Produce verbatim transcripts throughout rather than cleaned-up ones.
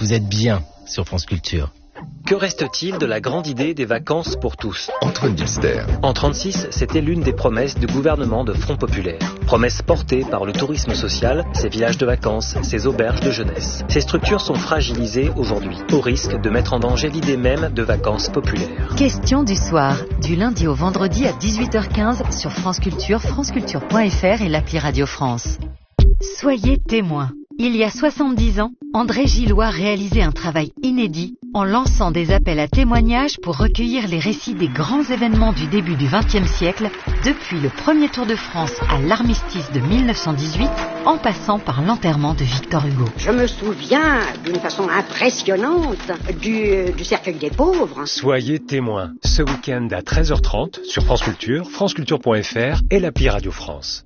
Vous êtes bien sur France Culture. Que reste-t-il de la grande idée des vacances pour tous ? Antoine Bilster. En trente-six, c'était l'une des promesses du gouvernement de Front Populaire. Promesse portée par le tourisme social, ces villages de vacances, ces auberges de jeunesse. Ces structures sont fragilisées aujourd'hui, au risque de mettre en danger l'idée même de vacances populaires. Question du soir, du lundi au vendredi à dix-huit heures quinze sur France Culture, franceculture point f r et l'appli Radio France. Soyez témoins. Il y a soixante-dix ans, André Gillois réalisait un travail inédit en lançant des appels à témoignages pour recueillir les récits des grands événements du début du vingtième siècle, depuis le premier Tour de France à l'armistice de mille neuf cent dix-huit, en passant par l'enterrement de Victor Hugo. Je me souviens d'une façon impressionnante du, du cercueil des pauvres. Soyez témoins, ce week-end à treize heures trente sur France Culture, franceculture point f r et l'appli Radio France.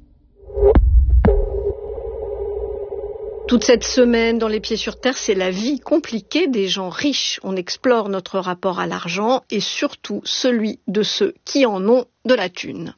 Toute cette semaine dans Les Pieds sur Terre, c'est la vie compliquée des gens riches. On explore notre rapport à l'argent et surtout celui de ceux qui en ont de la thune.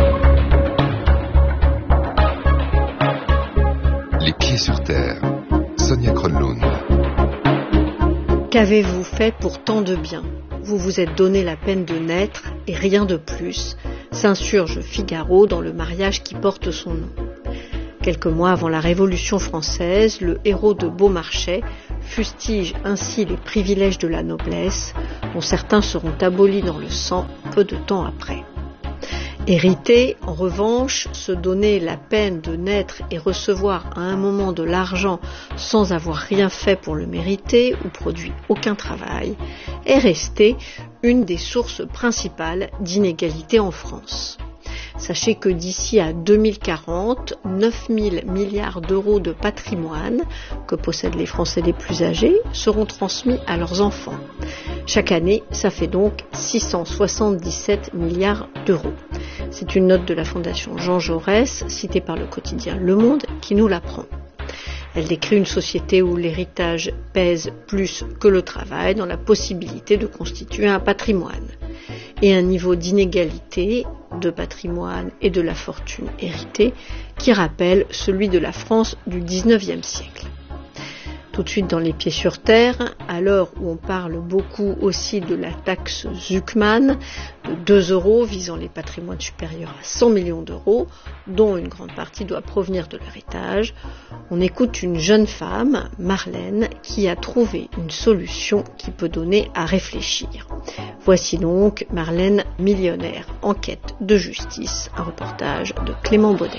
Les Pieds sur Terre, Sonia Kronlund. Qu'avez-vous fait pour tant de bien ? Vous vous êtes donné la peine de naître et rien de plus, s'insurge Figaro dans le mariage qui porte son nom. Quelques mois avant la Révolution française, le héros de Beaumarchais fustige ainsi les privilèges de la noblesse, dont certains seront abolis dans le sang peu de temps après. Hériter, en revanche, se donner la peine de naître et recevoir à un moment de l'argent sans avoir rien fait pour le mériter ou produit aucun travail, est resté une des sources principales d'inégalité en France. Sachez que d'ici à deux mille quarante, neuf mille milliards d'euros de patrimoine que possèdent les Français les plus âgés seront transmis à leurs enfants. Chaque année, ça fait donc six cent soixante-dix-sept milliards d'euros. C'est une note de la Fondation Jean Jaurès, citée par le quotidien Le Monde, qui nous l'apprend. Elle décrit une société où l'héritage pèse plus que le travail dans la possibilité de constituer un patrimoine et un niveau d'inégalité de patrimoine et de la fortune héritée qui rappelle celui de la France du dix-neuvième siècle. Tout de suite dans Les Pieds sur Terre, à l'heure où on parle beaucoup aussi de la taxe Zuckman, de deux euros visant les patrimoines supérieurs à cent millions d'euros, dont une grande partie doit provenir de l'héritage, on écoute une jeune femme, Marlène, qui a trouvé une solution qui peut donner à réfléchir. Voici donc Marlène millionnaire en quête de justice, un reportage de Clément Baudet.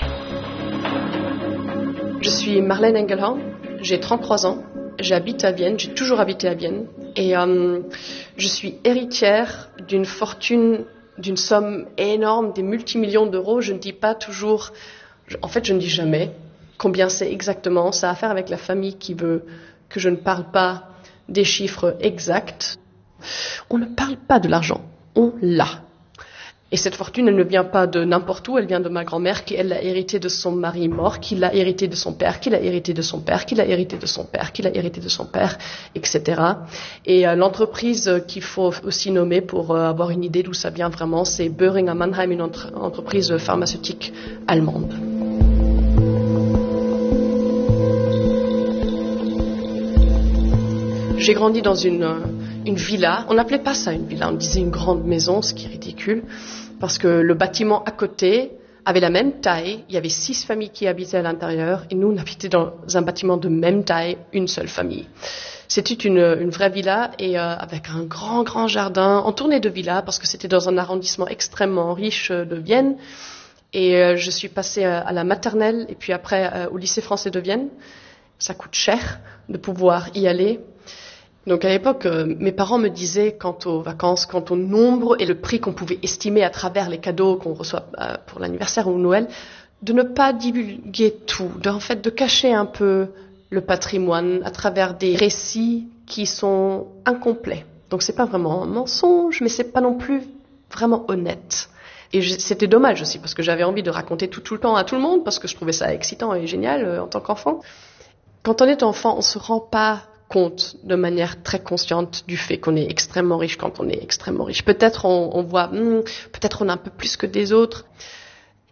Je suis Marlène Engelhorn. J'ai trente-trois ans, j'habite à Vienne, j'ai toujours habité à Vienne et euh, je suis héritière d'une fortune, d'une somme énorme, des multimillions d'euros. Je ne dis pas toujours, en fait je ne dis jamais combien c'est exactement. Ça a à faire avec la famille qui veut que je ne parle pas des chiffres exacts. On ne parle pas de l'argent, on l'a. Et cette fortune, elle ne vient pas de n'importe où, elle vient de ma grand-mère qui, elle, l'a hérité de son mari mort, qui l'a hérité de son père, qui l'a hérité de son père, qui l'a hérité de son père, qui l'a hérité de son père, et cetera. Et euh, l'entreprise qu'il faut aussi nommer pour euh, avoir une idée d'où ça vient vraiment, c'est Boehringer Mannheim, une entre- entreprise pharmaceutique allemande. J'ai grandi dans une... Euh, une villa, on n'appelait pas ça une villa, on disait une grande maison, ce qui est ridicule, parce que le bâtiment à côté avait la même taille, il y avait six familles qui habitaient à l'intérieur, et nous on habitait dans un bâtiment de même taille, une seule famille. C'était une, une vraie villa, et euh, avec un grand grand jardin, entourné de villas, parce que c'était dans un arrondissement extrêmement riche de Vienne, et euh, je suis passée à la maternelle, et puis après euh, au lycée français de Vienne. Ça coûte cher de pouvoir y aller. Donc à l'époque, euh, mes parents me disaient, quant aux vacances, quant au nombre et le prix qu'on pouvait estimer à travers les cadeaux qu'on reçoit euh, pour l'anniversaire ou Noël, de ne pas divulguer tout, de, en fait de cacher un peu le patrimoine à travers des récits qui sont incomplets. Donc c'est pas vraiment un mensonge, mais c'est pas non plus vraiment honnête. Et je, c'était dommage aussi, parce que j'avais envie de raconter tout, tout le temps à tout le monde, parce que je trouvais ça excitant et génial euh, en tant qu'enfant. Quand on est enfant, on se rend pas compte de manière très consciente du fait qu'on est extrêmement riche quand on est extrêmement riche. Peut-être on, on voit, hmm, peut-être on a un peu plus que des autres.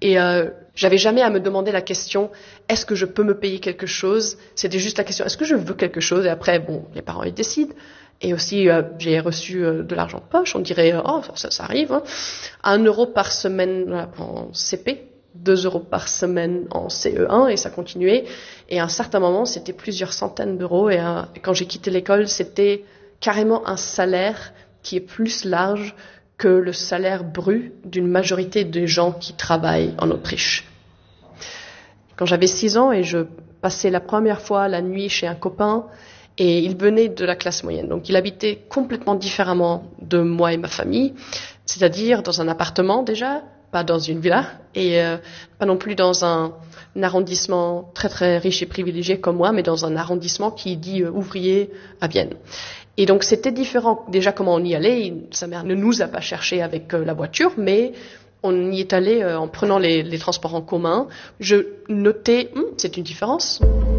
Et euh, j'avais jamais à me demander la question, est-ce que je peux me payer quelque chose? C'était juste la question, est-ce que je veux quelque chose? Et après, bon, les parents, ils décident. Et aussi, euh, j'ai reçu euh, de l'argent de poche. On dirait, euh, oh, ça, ça arrive. Hein. Un euro par semaine euh, en C P, deux euros par semaine en C E un, et ça continuait. Et à un certain moment, c'était plusieurs centaines d'euros. Et, euh, et quand j'ai quitté l'école, c'était carrément un salaire qui est plus large que le salaire brut d'une majorité des gens qui travaillent en Autriche. Quand j'avais six ans et je passais la première fois la nuit chez un copain, et il venait de la classe moyenne, donc il habitait complètement différemment de moi et ma famille, c'est-à-dire dans un appartement déjà, pas dans une villa, et euh, pas non plus dans un, un arrondissement très très riche et privilégié comme moi, mais dans un arrondissement qui dit euh, ouvrier à Vienne. Et donc c'était différent déjà comment on y allait. Sa mère ne nous a pas cherché avec euh, la voiture, mais on y est allé euh, en prenant les, les transports en commun. Je notais, hum, c'est une différence.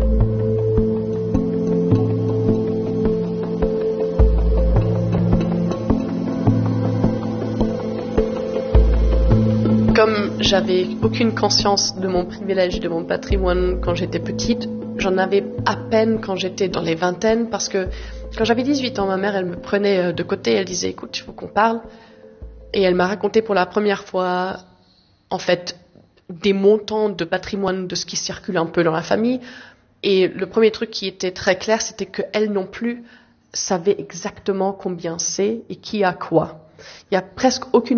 Comme j'avais aucune conscience de mon privilège, de mon patrimoine quand j'étais petite, j'en avais à peine quand j'étais dans les vingtaines, parce que quand j'avais dix-huit ans, ma mère, elle me prenait de côté, elle disait, écoute, il faut qu'on parle. Et elle m'a raconté pour la première fois, en fait, des montants de patrimoine de ce qui circule un peu dans la famille. Et le premier truc qui était très clair, c'était qu'elle non plus savait exactement combien c'est et qui a quoi. Il y a presque aucune